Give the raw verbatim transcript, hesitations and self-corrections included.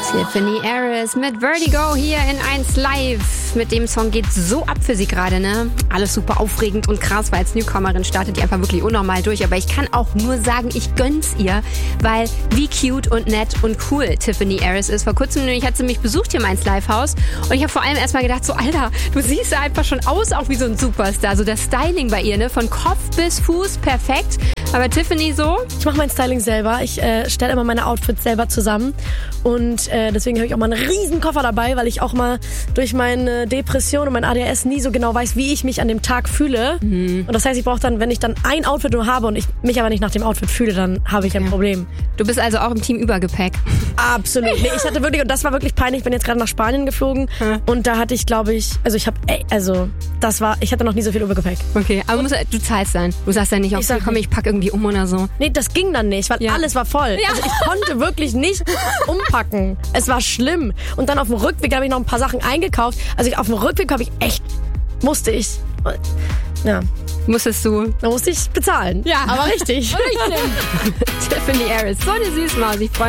Tiffany Harris mit Vertigo hier in eins Live. Mit dem Song geht's so ab für sie gerade, ne? Alles super aufregend und krass, weil als Newcomerin startet die einfach wirklich unnormal durch. Aber ich kann auch nur sagen, ich gönn's ihr, weil wie cute und nett und cool Tiffany Harris ist. Vor kurzem nämlich hat sie mich besucht hier im eins Live Haus und ich habe vor allem erstmal gedacht, so Alter, du siehst ja einfach schon aus auch wie so ein Superstar. So das Styling bei ihr, ne? Von Kopf bis Fuß perfekt. Aber Tiffany so? Ich mache mein Styling selber. Ich äh, stelle immer meine Outfits selber zusammen. Und äh, deswegen habe ich auch mal einen riesen Koffer dabei, weil ich auch mal durch meine Depression und mein A D H S nie so genau weiß, wie ich mich an dem Tag fühle. Mhm. Und das heißt, ich brauche dann, wenn ich dann ein Outfit nur habe und ich mich aber nicht nach dem Outfit fühle, dann habe ich ein ja. Problem. Du bist also auch im Team Übergepäck? Absolut. Nee, ich hatte wirklich, und das war wirklich peinlich, ich bin jetzt gerade nach Spanien geflogen hm. und da hatte ich, glaube ich, also ich habe, also das war, ich hatte noch nie so viel Übergepäck. Okay, aber musst, du zahlst dann. Du sagst dann nicht, okay, sag, komm, ich pack irgendwie um oder so. Nee, das ging dann nicht, weil ja. alles war voll. Ja. Also ich konnte wirklich nicht umpacken. Es war schlimm. Und dann auf dem Rückweg habe ich noch ein paar Sachen eingekauft. Also ich, auf dem Rückweg habe ich echt, musste ich, ja. Musstest du? Da musste ich bezahlen. Ja. Aber richtig. Tiffany Harris, so eine Süßmaus. Ich freue